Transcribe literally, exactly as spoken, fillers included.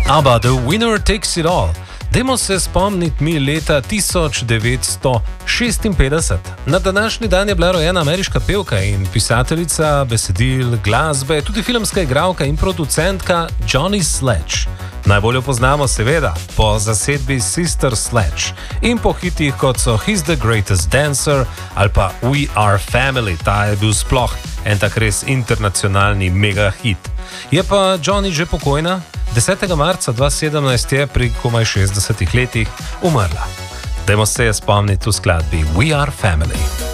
ABBA, The Winner Takes It All. Dajmo se spomniti mi leta tisoč devetsto šestinpetdeset. Na današnji dan je bila rojena ameriška pevka in pisateljica besedil, glasbe, tudi filmska igralka in producentka Johnny Sledge. Najbolj jo poznamo seveda po zasedbi Sister Sledge in po hitih kot so He's the Greatest Dancer ali pa We Are Family. Ta je bil sploh en tak res internacionalni mega hit. Je pa Johnny že pokojna? desetega marca dva tisoč sedemnajst je pri komaj šestdesetih letih umrla. Dajmo se je spomniti v skladbi We Are Family.